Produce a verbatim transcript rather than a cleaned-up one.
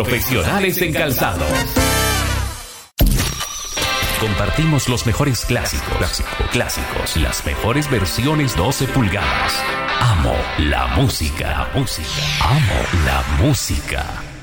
Profesionales en calzado. Compartimos los mejores clásicos, clásicos, clásicos, las mejores versiones doce pulgadas. Amo la música, música. Amo la música.